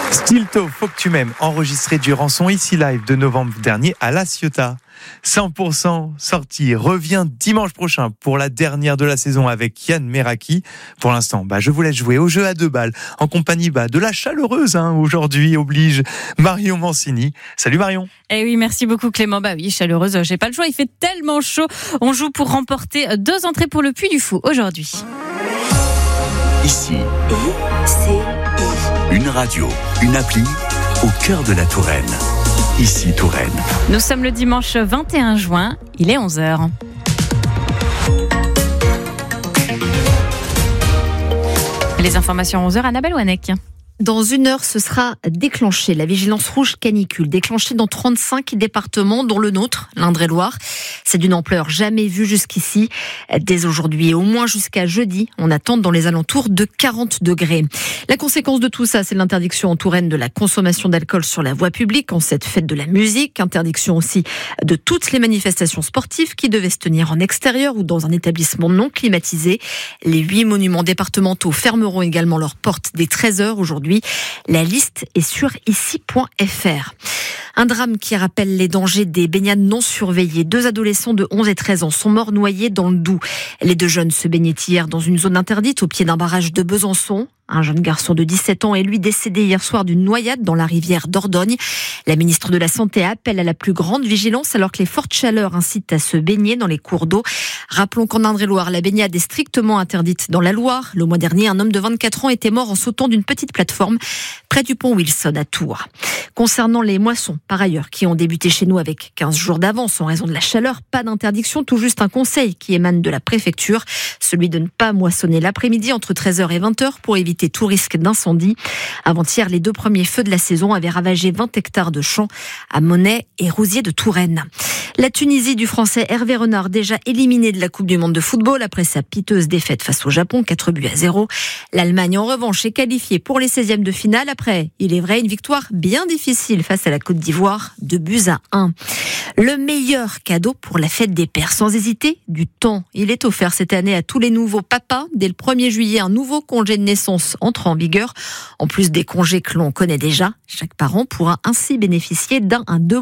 Stilto, faut que tu m'aimes, enregistré durant son Ici Live de novembre dernier à La Ciotat. 100% sorti revient dimanche prochain pour la dernière de la saison avec Yann Meraki. Pour l'instant, je vous laisse jouer au jeu à 2 balles en compagnie de la chaleureuse, aujourd'hui oblige Marion Mancini. Salut Marion. Eh oui, merci beaucoup Clément. Oui, chaleureuse, j'ai pas le choix, il fait tellement chaud. On joue pour remporter 2 entrées pour le Puy du Fou aujourd'hui. Ici, une radio, une appli au cœur de la Touraine. Ici Touraine. Nous sommes le dimanche 21 juin, il est 11h. Les informations 11h, Annabelle Ouanek. Dans 1 heure, ce sera déclenché. La vigilance rouge canicule, déclenchée dans 35 départements, dont le nôtre, l'Indre-et-Loire. C'est d'une ampleur jamais vue jusqu'ici. Dès aujourd'hui et au moins jusqu'à jeudi, on attend dans les alentours de 40 degrés. La conséquence de tout ça, c'est l'interdiction en Touraine de la consommation d'alcool sur la voie publique en cette fête de la musique. Interdiction aussi de toutes les manifestations sportives qui devaient se tenir en extérieur ou dans un établissement non climatisé. Les 8 monuments départementaux fermeront également leurs portes dès 13h aujourd'hui. La liste est sur ici.fr. Un drame qui rappelle les dangers des baignades non surveillées. 2 adolescents de 11 et 13 ans sont morts noyés dans le Doubs. Les 2 jeunes se baignaient hier dans une zone interdite au pied d'un barrage de Besançon. Un jeune garçon de 17 ans est lui décédé hier soir d'une noyade dans la rivière Dordogne. La ministre de la Santé appelle à la plus grande vigilance alors que les fortes chaleurs incitent à se baigner dans les cours d'eau. Rappelons qu'en Indre-et-Loire, la baignade est strictement interdite dans la Loire. Le mois dernier, un homme de 24 ans était mort en sautant d'une petite plateforme près du pont Wilson à Tours. Concernant les moissons, par ailleurs, qui ont débuté chez nous avec 15 jours d'avance en raison de la chaleur, pas d'interdiction, tout juste un conseil qui émane de la préfecture, celui de ne pas moissonner l'après-midi entre 13h et 20h pour éviter tout risque d'incendie. Avant-hier, les 2 premiers feux de la saison avaient ravagé 20 hectares de champs à Monnet et Rousier de Touraine. La Tunisie du Français Hervé Renard, déjà éliminé de la Coupe du Monde de football après sa piteuse défaite face au Japon, 4-0. L'Allemagne, en revanche, est qualifiée pour les 16e de finale après, il est vrai, une victoire bien difficile face à la Côte d'Ivoire, 2-1. Le meilleur cadeau pour la fête des pères, sans hésiter, du temps. Il est offert cette année à tous les nouveaux papas. Dès le 1er juillet, un nouveau congé de naissance entre en vigueur. En plus des congés que l'on connaît déjà, chaque parent pourra ainsi bénéficier d'un à 2